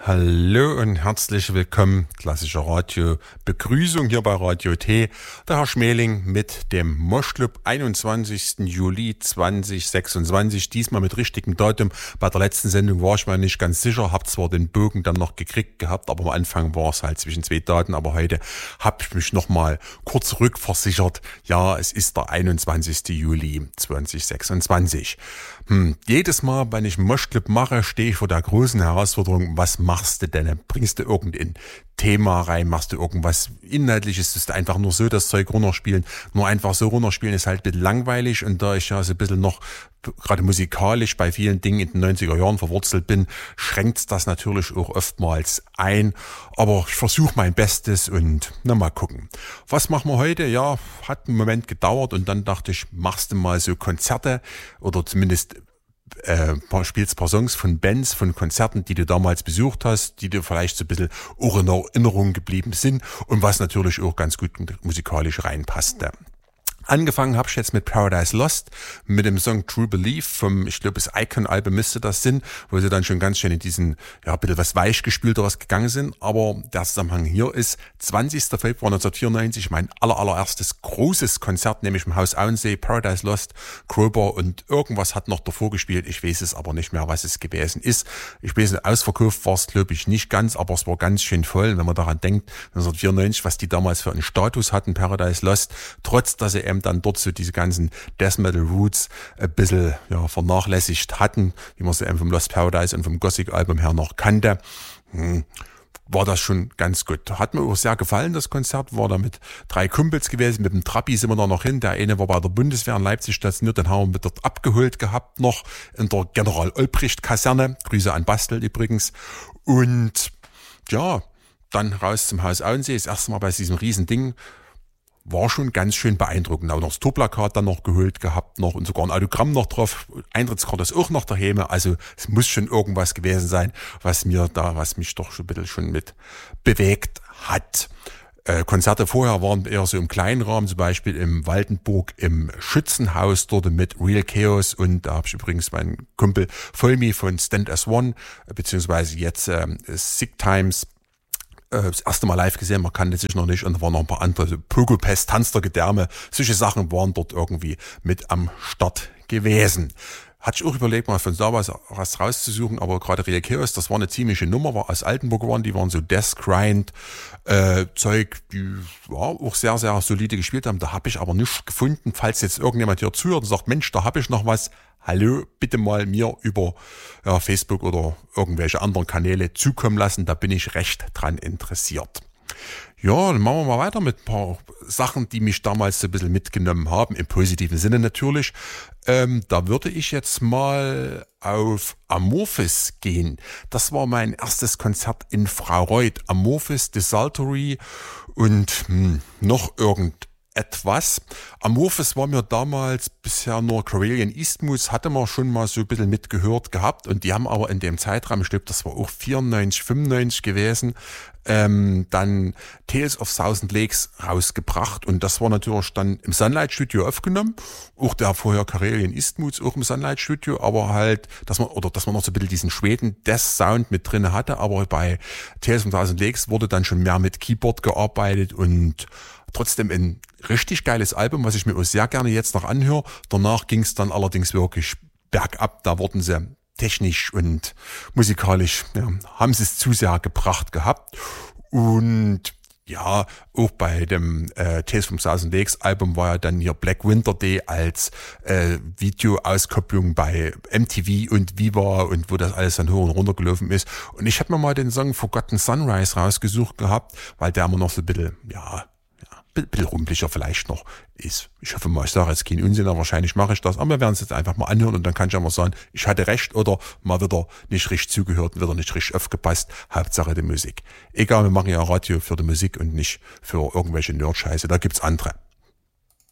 Hallo und herzlich willkommen, klassische Radio-Begrüßung hier bei Radio T. Der Herr Schmeling mit dem Moschclub 21. Juli 2026, diesmal mit richtigem Datum. Bei der letzten Sendung war ich mir nicht ganz sicher, habe zwar den Bogen dann noch gekriegt gehabt, aber am Anfang war es halt zwischen zwei Daten, aber heute habe ich mich nochmal kurz rückversichert. Ja, es ist der 21. Juli 2026. Jedes Mal, wenn ich einen Moschclub mache, stehe ich vor der großen Herausforderung, was machst du denn? Bringst du irgendein Thema rein, machst du irgendwas Inhaltliches, ist einfach nur so das Zeug runterspielen. Nur einfach so runterspielen ist halt ein bisschen langweilig, und da ich ja so ein bisschen noch gerade musikalisch bei vielen Dingen in den 90er Jahren verwurzelt bin, schränkt das natürlich auch oftmals ein. Aber ich versuche mein Bestes und mal gucken. Was machen wir heute? Ja, hat einen Moment gedauert und dann dachte ich, machst du mal so Konzerte oder zumindest spielst ein paar Songs von Bands, von Konzerten, die du damals besucht hast, die dir vielleicht so ein bisschen auch in Erinnerung geblieben sind und was natürlich auch ganz gut musikalisch reinpasste. Angefangen habe ich jetzt mit Paradise Lost, mit dem Song True Belief vom, ich glaube, das Icon-Album müsste das sein, wo sie dann schon ganz schön in diesen, ja, ein bisschen was weichgespülteres gegangen sind. Aber der Zusammenhang hier ist 20. Februar 1994, mein allererstes großes Konzert, nämlich im Haus Auensee, Paradise Lost, Crowbar und irgendwas hat noch davor gespielt. Ich weiß es aber nicht mehr, was es gewesen ist. Ich weiß nicht, ausverkauft war es, glaube ich, nicht ganz, aber es war ganz schön voll, wenn man daran denkt, 1994, was die damals für einen Status hatten, Paradise Lost, trotz dass sie dann dort so diese ganzen Death Metal Roots ein bisschen vernachlässigt hatten, wie man sie eben vom Lost Paradise und vom Gothic Album her noch kannte, war das schon ganz gut. Hat mir auch sehr gefallen, das Konzert, war da mit 3 Kumpels gewesen, mit dem Trabi sind wir da noch hin, der eine war bei der Bundeswehr in Leipzig stationiert, den haben wir dort abgeholt gehabt, noch in der General-Olbricht-Kaserne, Grüße an Bastel übrigens, und ja, dann raus zum Haus Auensee, das erste Mal bei diesem riesen Ding, war schon ganz schön beeindruckend. Auch noch das Tourplakat dann noch geholt gehabt noch und sogar ein Autogramm noch drauf. Eintrittskarte ist auch noch daheim. Also es muss schon irgendwas gewesen sein, was mich doch schon ein bisschen schon mit bewegt hat. Konzerte vorher waren eher so im kleinen Rahmen, zum Beispiel im Waldenburg im Schützenhaus dort mit Real Chaos, und da habe ich übrigens meinen Kumpel Volmi von Stand as One, beziehungsweise jetzt Sick Times, das erste Mal live gesehen, man kannte sich noch nicht, und da waren noch ein paar andere, so Pogopest, Tanz der Gedärme, solche Sachen waren dort irgendwie mit am Start gewesen. Hatte ich auch überlegt, mal von da was rauszusuchen, aber gerade Real Chaos, das war eine ziemliche Nummer, war aus Altenburg die waren so Death Grind Zeug, die auch sehr, sehr solide gespielt haben. Da habe ich aber nichts gefunden. Falls jetzt irgendjemand hier zuhört und sagt, Mensch, da habe ich noch was, hallo, bitte mal mir über Facebook oder irgendwelche anderen Kanäle zukommen lassen, da bin ich recht dran interessiert. Ja, dann machen wir mal weiter mit ein paar Sachen, die mich damals so ein bisschen mitgenommen haben, im positiven Sinne natürlich. Da würde ich jetzt mal auf Amorphis gehen. Das war mein erstes Konzert in Fraureuth. Amorphis, Desultory und noch irgendetwas. Amorphis war mir damals bisher nur Karelian Eastmooth, hatte man schon mal so ein bisschen mitgehört gehabt, und die haben aber in dem Zeitraum, ich glaube, das war auch 94, 95 gewesen, dann Tales of Thousand Lakes rausgebracht, und das war natürlich dann im Sunlight Studio aufgenommen, auch der vorher Karelian Eastmooth auch im Sunlight Studio, aber halt, dass man noch so ein bisschen diesen Schweden Death Sound mit drin hatte, aber bei Tales of Thousand Lakes wurde dann schon mehr mit Keyboard gearbeitet und trotzdem ein richtig geiles Album, was ich mir auch sehr gerne jetzt noch anhöre. Danach ging es dann allerdings wirklich bergab, da wurden sie technisch und musikalisch, haben sie es zu sehr gebracht gehabt. Und ja, auch bei dem Tales from Thousand Lakes Album war ja dann hier Black Winter Day als Videoauskopplung bei MTV und Viva, und wo das alles dann hoch und runter gelaufen ist. Und ich habe mir mal den Song Forgotten Sunrise rausgesucht gehabt, weil der immer noch so ein bisschen, ein bisschen rumpeliger vielleicht noch ist. Ich hoffe mal, ich sage jetzt keinen Unsinn, aber wahrscheinlich mache ich das. Aber wir werden es jetzt einfach mal anhören, und dann kann ich einfach sagen, ich hatte recht oder mal wieder nicht richtig zugehört und wieder nicht richtig aufgepasst. Hauptsache die Musik. Egal, wir machen ja Radio für die Musik und nicht für irgendwelche Nerd-Scheiße. Da gibt's andere.